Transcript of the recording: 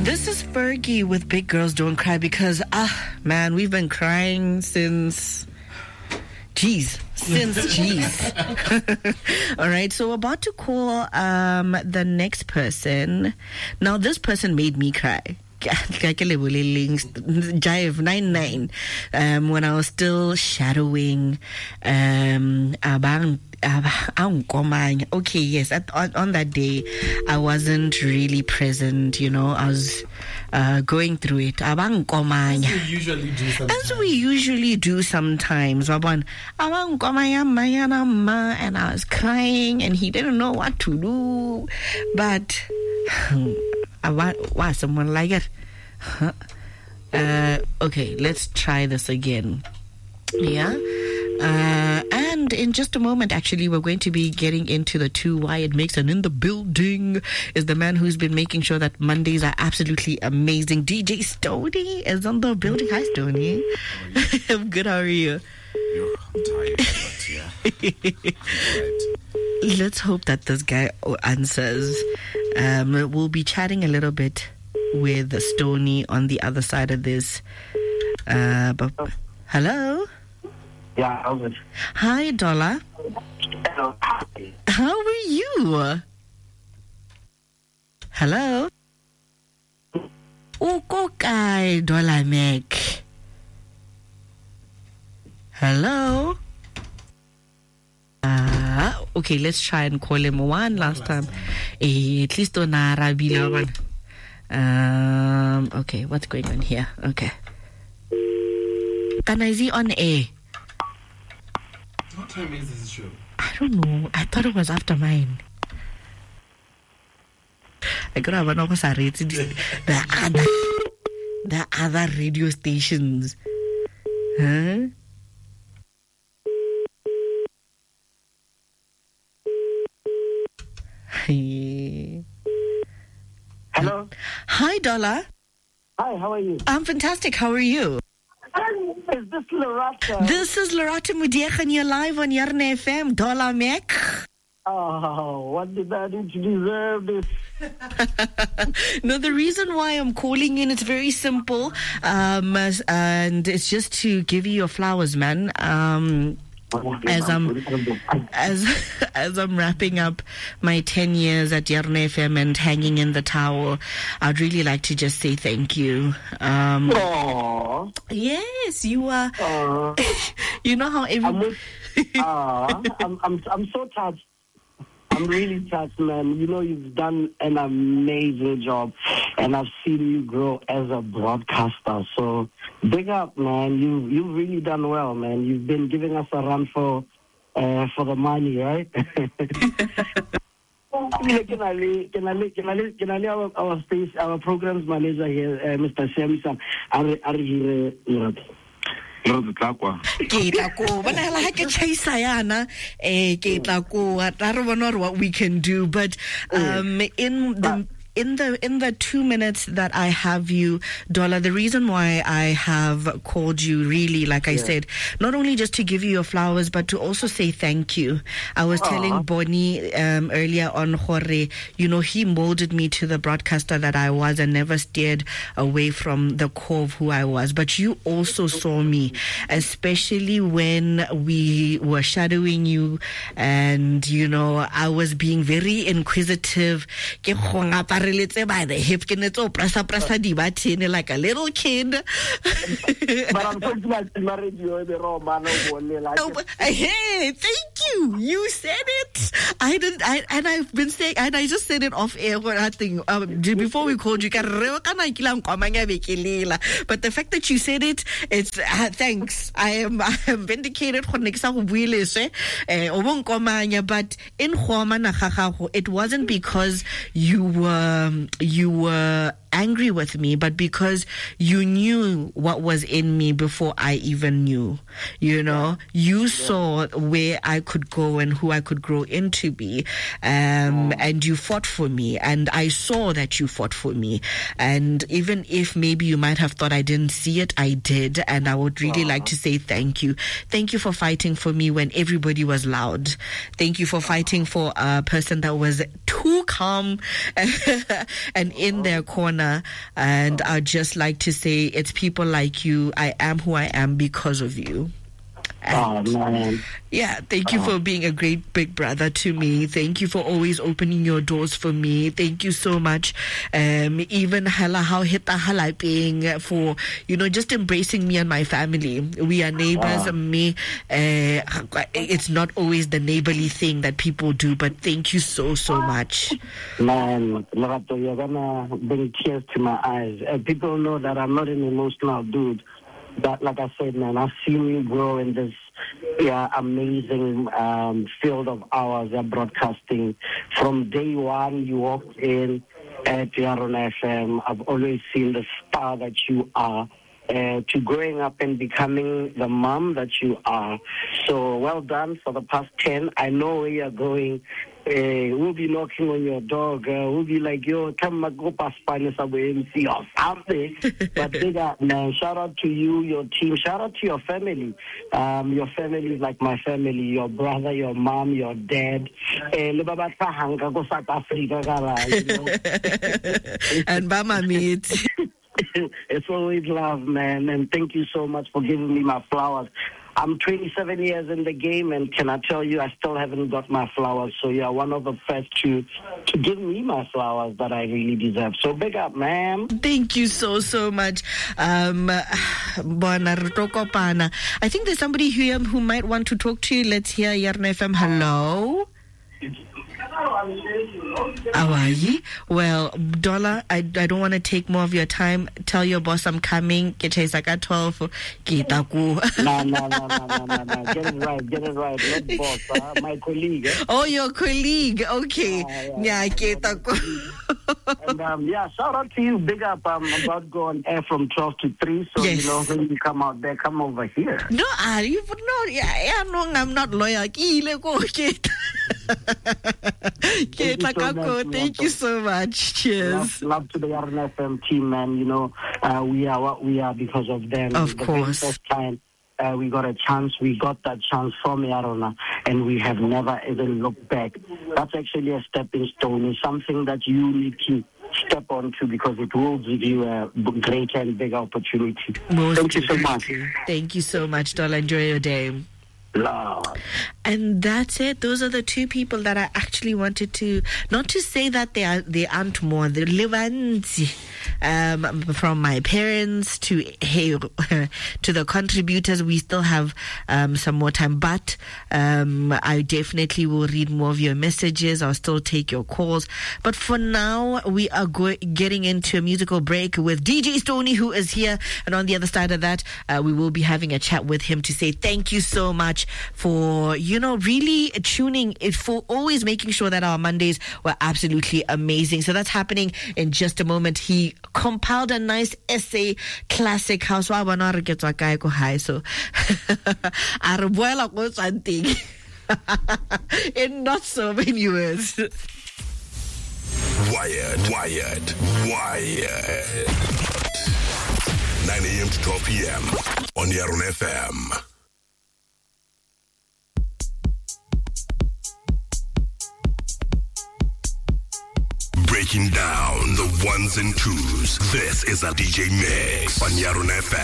This is Fergie with Big Girls Don't Cry because, man, we've been crying since... Jeez. All right, so we're about to call the next person. Now, this person made me cry. Jive 99 when I was still shadowing okay, yes, on that day I wasn't really present, you know. I was going through it as we usually do sometimes, and I was crying and he didn't know what to do, but why someone like it? Okay, let's try this again. Yeah. And in just a moment, actually, we're going to be getting into the two. Wyatt Mason in the building is the man who's been making sure that Mondays are absolutely amazing. DJ Stoney is on the building. Hi, Stoney. I'm good. How are you? I'm tired, but yeah. Let's hope that this guy answers. We'll be chatting a little bit with Stoney on the other side of this. Hello? Yeah, how's it? Hi, Dollar. Hello. How are you? Hello? Ukokai, Dollar Mek. Hello? Okay, let's try and call him one last time. At least on Arabila. Okay, what's going on here? Okay. Can I see on air? What time is this show? I don't know. I thought it was after mine. I could have an officer rated the other radio stations. Huh? Hello. Hi, Dollar. Hi, how are you? I'm fantastic. How are you? Is this Loretta? This is Loretta Mudiek and you're live on Yarne FM. Dollar Mek. Oh, what did I do to deserve this? No, the reason why I'm calling in, it's very simple. And it's just to give you your flowers, man. As I'm wrapping up my 10 years at Yarne FM and hanging in the towel, I'd really like to just say thank you. Aww. Yes, you are. You know how every... I'm so touched. I'm really touched, man. You know, you've done an amazing job, and I've seen you grow as a broadcaster. So, big up, man. You've really done well, man. You've been giving us a run for the money, right? Our programs manager here, Mr. Samson, are here. What we can do, but in the 2 minutes that I have you, Dollar, the reason why I have called you, really, like I said, not only just to give you your flowers, but to also say thank you. I was telling Bonnie earlier on, Jorge, you know, he molded me to the broadcaster that I was and never steered away from the core of who I was. But you also saw me, especially when we were shadowing you, and, you know, I was being very inquisitive. By the hip, like a little kid. But I'm talking about the radio, the hey, thank you. You said it. I've been saying, and I just said it off air before we called you. But the fact that you said it, it's thanks. I am vindicated. But in it wasn't because you were angry with me, but because you knew what was in me before I even knew. You know, you saw where I could go and who I could grow into be, and you fought for me, and I saw that you fought for me. And even if maybe you might have thought I didn't see it, I did, and I would really like to say thank you. Thank you for fighting for me when everybody was loud. Thank you for fighting for a person that was too calm and in their corner. honor, and I'd just like to say it's people like you. I am who I am because of you. And man. yeah, thank you for being a great big brother to me. Thank you for always opening your doors for me. Thank you so much. Even how hita for, just embracing me and my family. We are neighbors. It's not always the neighborly thing that people do, but thank you so much. Man, Lorato, you're gonna bring tears to my eyes. People know that I'm not an emotional dude. But like I said, man, I've seen you grow in this amazing field of ours of broadcasting. From day one, you walked in at Yaron FM. I've always seen the star that you are. To growing up and becoming the mom that you are. So well done for the past 10. I know where you're going. We'll be knocking on your door, girl. We'll be like, yo, come go past Spanish MC or something. But bigger, man, shout out to you, your team. Shout out to your family. Your family is like my family. Your brother, your mom, your dad. South Africa, and Bama meet. It's always love, man, and thank you so much for giving me my flowers. I'm 27 years in the game, and can I tell you, I still haven't got my flowers. So you're one of the first to give me my flowers that I really deserve. So big up, man. Thank you so much. I think there's somebody here who might want to talk to you. Let's hear Yarn FM. Hello. Awayi. Well, Dollar, I don't want to take more of your time. Tell your boss I'm coming. Get 12. No. Get it right. Not boss, my colleague. Oh, your colleague. Okay. And, shout out to you. Big up. I'm about to go on air from 12 to 3. So, yes. When you come out there, come over here. No, I'm not loyal. Thank you so much. Cheers. Love to the Yarn FM team, man. We are what we are because of them. Of course. The first time we got that chance from Yarona, and we have never even looked back. That's actually a stepping stone. It's something that you need to step onto because it will give you a greater and bigger opportunity. Thank you so much. Thank you so much, Dola. Enjoy your day. Lord. And that's it. Those are the two people that I actually wanted to, not to say that they aren't more, the Levanti, from my parents to to the contributors. We still have some more time, but I definitely will read more of your messages. I'll still take your calls. But for now, we are getting into a musical break with DJ Stoney, who is here. And on the other side of that, we will be having a chat with him to say thank you so much for, really tuning in, for always making sure that our Mondays were absolutely amazing. So that's happening in just a moment. He compiled a nice essay, classic house. So in not so many words. Wired. 9 a.m. to 12 p.m. on Yarn FM. Breaking down the ones and twos. This is a DJ mix on Yarn FM.